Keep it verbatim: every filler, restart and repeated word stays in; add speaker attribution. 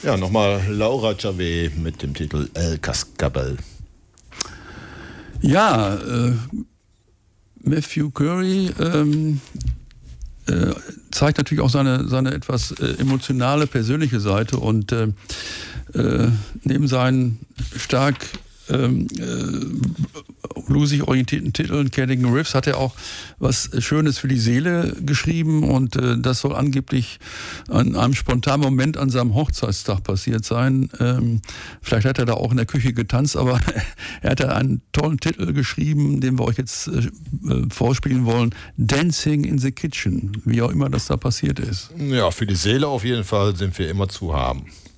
Speaker 1: Ja, nochmal Laura Javet mit dem Titel El Cascabel.
Speaker 2: Ja, äh, Matthew Curry ähm, äh, zeigt natürlich auch seine, seine etwas äh, emotionale, persönliche Seite und äh, äh, neben seinen stark ähm, äh, bluesig orientierten Titeln Cadigan Riffs hat er auch was Schönes für die Seele geschrieben und äh, das soll angeblich an einem spontanen Moment an seinem Hochzeitstag passiert sein. Ähm, vielleicht hat er da auch in der Küche getanzt, aber er hat da einen tollen Titel geschrieben, den wir euch jetzt äh, vorspielen wollen. Dancing in the Kitchen, wie auch immer das da passiert ist.
Speaker 1: Ja, für die Seele auf jeden Fall sind wir immer zu haben.